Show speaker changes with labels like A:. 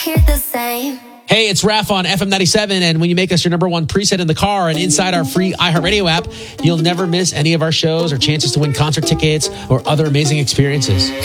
A: Hear the same.
B: Hey, it's Raph on FM 97, and when you make us your number one preset in the car and inside our free iHeartRadio app, you'll never miss any of our shows or chances to win concert tickets or other amazing experiences.